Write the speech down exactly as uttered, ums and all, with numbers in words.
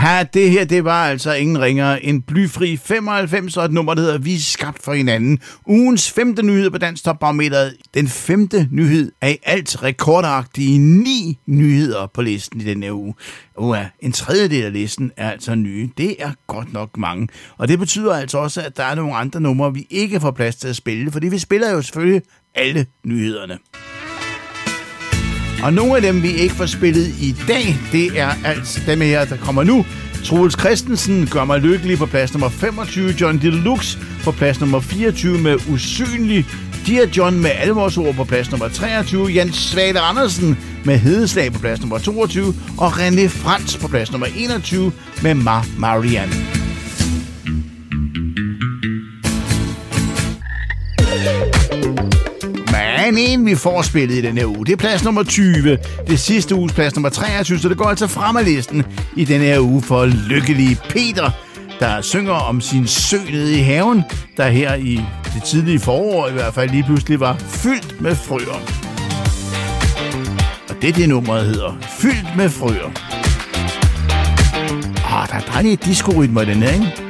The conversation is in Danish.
Ja, det her, det var altså ingen ringere end Blyfri femoghalvfems, og et nummer, der hedder Vi er skabt for hinanden. Ugens femte nyhed på Dansk Topbarometeret. Den femte nyhed er i alt rekordagtige ni nyheder på listen i den her uge. Uh, en tredjedel af listen er altså nye. Det er godt nok mange. Og det betyder altså også, at der er nogle andre numre, vi ikke får plads til at spille, fordi vi spiller jo selvfølgelig alle nyhederne. Og nogle af dem, vi ikke får spillet i dag, det er altså dem her, der kommer nu. Troels Christensen gør mig lykkelig på plads nummer femogtyve. John Deluxe på plads nummer fireogtyve med Usynlig. Dear John med Alvorsord på plads nummer treogtyve. Jens Svale Andersen med Hedeslag på plads nummer toogtyve. Og René Frans på plads nummer enogtyve med Ma Marianne. Men en, vi får spillet i den her uge, det er plads nummer tyve. Det sidste uges plads nummer treogtyve, så det går altså frem af listen i den her uge for Lykkelige Peter, der synger om sin sø nede i haven, der her i det tidlige forår i hvert fald lige pludselig var fyldt med frøer. Og det er det nummeret hedder, Fyldt med frøer. Ah, der er dejlige disco-rytmer i den her, ikke?